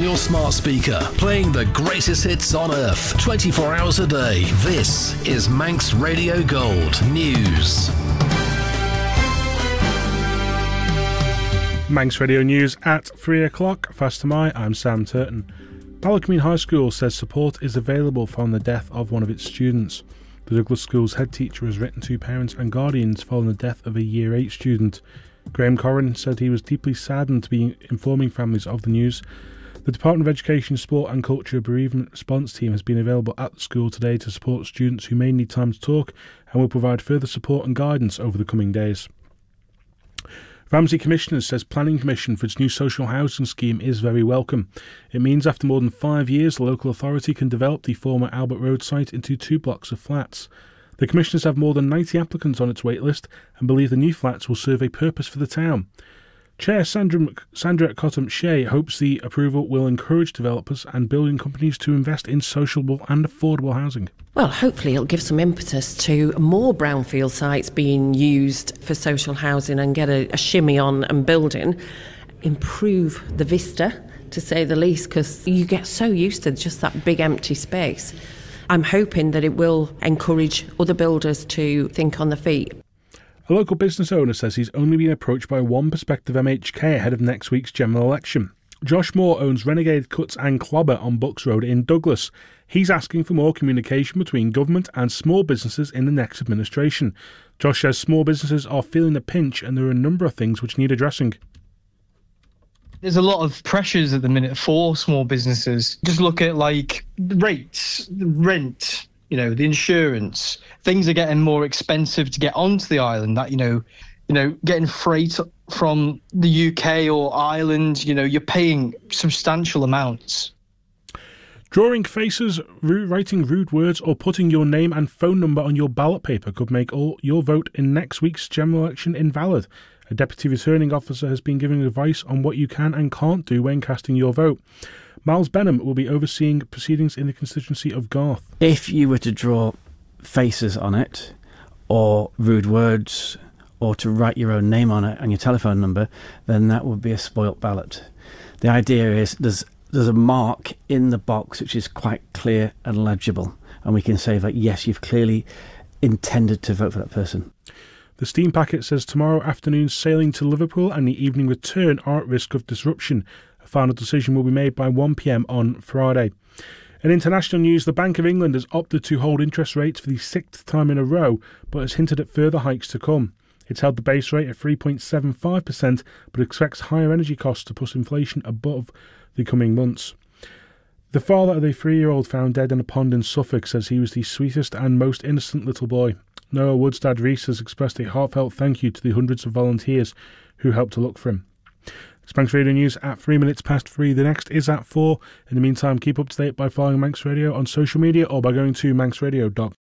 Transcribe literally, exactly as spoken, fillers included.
your smart speaker, playing the greatest hits on earth, twenty-four hours a day. This is Manx Radio Gold News. Manx Radio News at three o'clock. Fast am I, I'm Sam Turton. Ballacombe High School says support is available following the death of one of its students. The Douglas School's head teacher has written to parents and guardians following the death of a Year eight student. Graham Corrin said he was deeply saddened to be informing families of the news. The Department of Education, Sport and Culture Bereavement Response Team has been available at the school today to support students who may need time to talk and will provide further support and guidance over the coming days. Ramsey Commissioners says planning permission for its new social housing scheme is very welcome. It means after more than five years the local authority can develop the former Albert Road site into two blocks of flats. The Commissioners have more than ninety applicants on its waitlist and believe the new flats will serve a purpose for the town. Chair Sandra, Sandra Cottam-Shea hopes the approval will encourage developers and building companies to invest in sociable and affordable housing. Well, hopefully it'll give some impetus to more brownfield sites being used for social housing and get a, a shimmy on and building, improve the vista, to say the least, because you get so used to just that big empty space. I'm hoping that it will encourage other builders to think on their feet. A local business owner says he's only been approached by one prospective M H K ahead of next week's general election. Josh Moore owns Renegade Cuts and Clobber on Bucks Road in Douglas. He's asking for more communication between government and small businesses in the next administration. Josh says small businesses are feeling the pinch and there are a number of things which need addressing. There's a lot of pressures at the minute for small businesses. Just look at like rates, rent, you know, the insurance. Things are getting more expensive to get onto the island. That, you know, you know, getting freight from the U K or Ireland, you know, you're paying substantial amounts. Drawing faces, ru- writing rude words or putting your name and phone number on your ballot paper could make all your vote in next week's general election invalid. A deputy returning officer has been giving advice on what you can and can't do when casting your vote. Miles Benham will be overseeing proceedings in the constituency of Garth. If you were to draw faces on it, or rude words, or to write your own name on it and your telephone number, then that would be a spoilt ballot. The idea is there's there's a mark in the box which is quite clear and legible, and we can say that yes, you've clearly intended to vote for that person. The steam packet says tomorrow afternoon's sailing to Liverpool and the evening return are at risk of disruption. A final decision will be made by one p m on Friday. In international news, the Bank of England has opted to hold interest rates for the sixth time in a row, but has hinted at further hikes to come. It's held the base rate at three point seven five percent, but expects higher energy costs to push inflation above the coming months. The father of a three-year-old found dead in a pond in Suffolk says he was the sweetest and most innocent little boy. Noah Woodstad Rees has expressed a heartfelt thank you to the hundreds of volunteers who helped to look for him. It's Manx Radio News at three minutes past three. The next is at four. In the meantime, keep up to date by following Manx Radio on social media or by going to manx radio dot com.